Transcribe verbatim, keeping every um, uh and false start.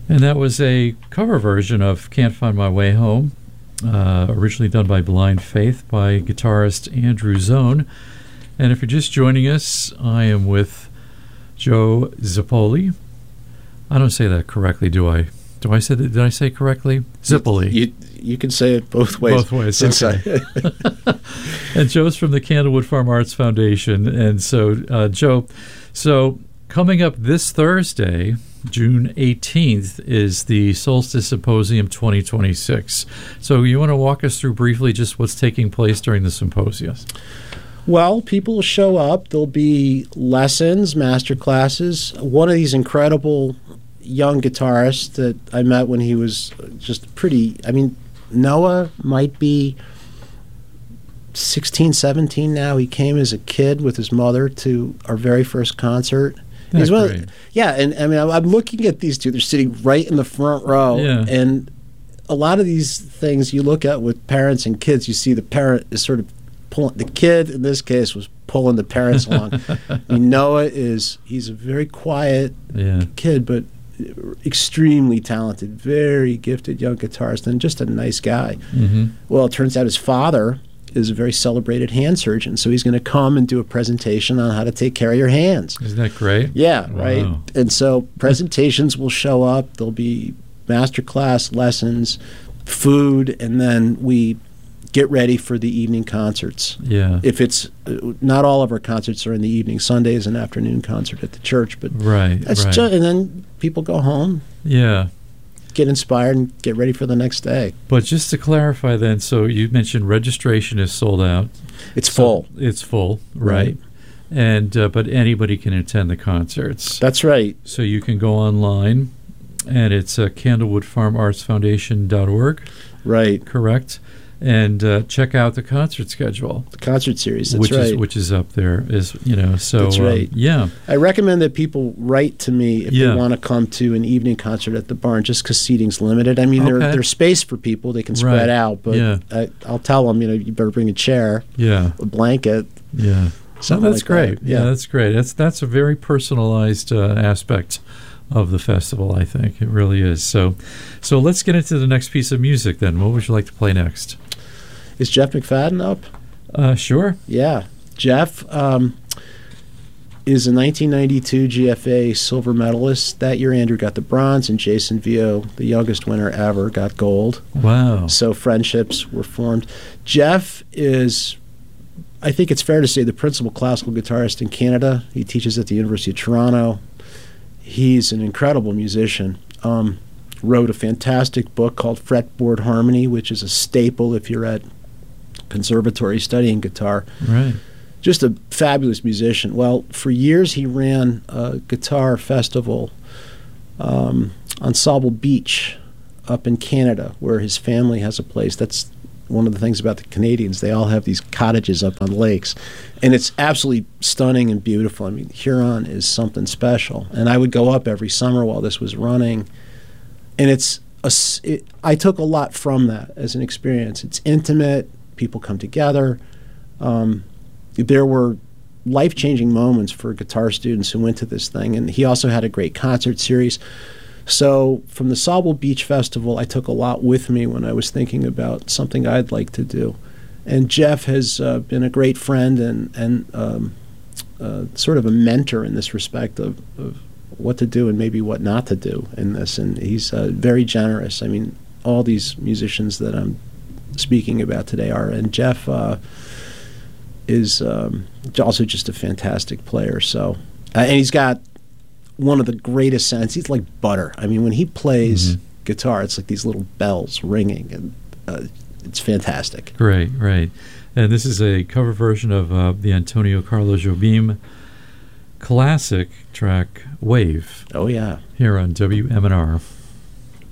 And that was a cover version of Can't Find My Way Home, uh, originally done by Blind Faith by guitarist Andrew Zone. And if you're just joining us, I am with Joe Zippoli. I don't say that correctly, do I? Do I say that? Did I say correctly? Zippoli. You, you can say it both ways. Both ways, okay. And Joe's from the Candlewood Farm Arts Foundation. And so, uh, Joe, so coming up this Thursday, June eighteenth, is the Solstice Symposium twenty twenty-six. So you want to walk us through briefly just what's taking place during the symposium? Well, people will show up. There'll be lessons, master classes. One of these incredible young guitarists that I met when he was just pretty, I mean, Noah might be sixteen, seventeen now. He came as a kid with his mother to our very first concert. That's He's one great. Of, yeah, and I mean, I'm, I'm looking at these two. They're sitting right in the front row. Yeah. And a lot of these things you look at with parents and kids, you see the parent is sort of pulling, the kid in this case was pulling the parents along. I mean, Noah is, he's a very quiet Yeah. kid, but extremely talented, very gifted young guitarist, and just a nice guy. Mm-hmm. Well, it turns out his father is a very celebrated hand surgeon, so he's going to come and do a presentation on how to take care of your hands. Isn't that great? Yeah, Wow. right. And so presentations will show up. There'll be masterclass lessons, food, and then we get ready for the evening concerts. Yeah. If it's uh, not all of our concerts are in the evening. Sunday is an afternoon concert at the church, but Right, that's right. ju- and then people go home, Yeah. get inspired, and get ready for the next day. But just to clarify then, so you mentioned registration is sold out. It's So full. It's full, right? Right. And uh, but anybody can attend the concerts. That's right. So you can go online, and it's uh, candlewood farm arts foundation dot org, Right. correct? And uh, check out the concert schedule, The concert series. That's which right. is which is up there. Is you know so That's um, right. yeah, I recommend that people write to me if Yeah. they want to come to an evening concert at the barn, just because seating's limited. I mean, there, Okay. there's space for people; they can spread Right. out. But Yeah. I, I'll tell them, you know, you better bring a chair, yeah, a blanket, yeah. something Oh, that's like great. that. Yeah. that's great. That's that's a very personalized uh, aspect of the festival. I think it really is. So, so let's get into the next piece of music. Then, what would you like to play next? Is Jeff McFadden up? Uh, sure. Yeah, Jeff um, is a nineteen ninety-two G F A silver medalist. That year, Andrew got the bronze, and Jason Vio, the youngest winner ever, got gold. Wow. So friendships were formed. Jeff is, I think it's fair to say, the principal classical guitarist in Canada. He teaches at the University of Toronto. He's an incredible musician. Um, wrote a fantastic book called Fretboard Harmony, which is a staple if you're at conservatory studying guitar. Right. Just a fabulous musician. Well, for years he ran a guitar festival um, on Sauble Beach up in Canada, where his family has a place. That's one of the things about the Canadians. They all have these cottages up on lakes. And it's absolutely stunning and beautiful. I mean, Huron is something special. And I would go up every summer while this was running. And it's a, it, I took a lot from that as an experience. It's intimate. People come together. Um, there were life-changing moments for guitar students who went to this thing. And he also had a great concert series. So from the Sauble Beach Festival, I took a lot with me when I was thinking about something I'd like to do. And Jeff has uh, been a great friend and, and um, uh, sort of a mentor in this respect of, of what to do and maybe what not to do in this. And he's uh, very generous. I mean, all these musicians that I'm speaking about today are. And Jeff uh, is um, also just a fantastic player. So, uh, and he's got one of the greatest sounds. He's like butter. I mean, when he plays Mm-hmm. guitar, it's like these little bells ringing, and uh, it's fantastic. Great, right. And this is a cover version of uh, the Antonio Carlos Jobim classic track Wave Oh, yeah. here on W M N R.